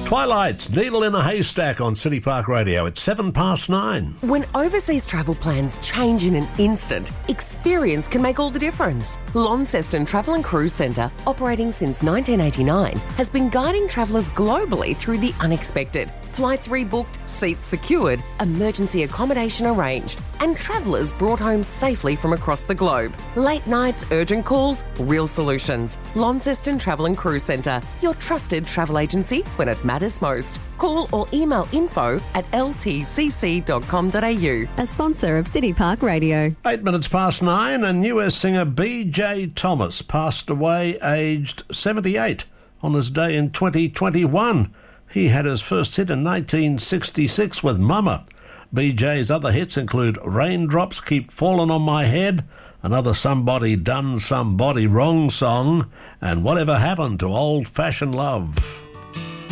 Twilight's Needle in a Haystack on City Park Radio. It's 9:07. When overseas travel plans change in an instant, experience can make all the difference. Launceston Travel and Cruise Centre, operating since 1989, has been guiding travellers globally through the unexpected. Flights rebooked, seats secured, emergency accommodation arranged, and travellers brought home safely from across the globe. Late nights, urgent calls, real solutions. Launceston Travel and Cruise Centre, your trusted travel agency when it matters most. Call or email info@ltcc.com.au. A sponsor of City Park Radio. 9:08, and US singer B.J. Thomas passed away aged 78 on this day in 2021. He had his first hit in 1966 with Mama. BJ's other hits include Raindrops Keep Falling on My Head, another Somebody Done Somebody Wrong song, and Whatever Happened to Old Fashioned Love.